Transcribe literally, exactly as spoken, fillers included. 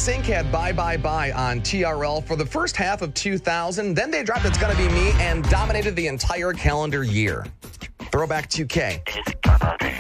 Sync had Bye Bye Bye on T R L for the first half of two thousand. Then they dropped It's Gonna Be Me and dominated the entire calendar year. Throwback two K. It's gonna be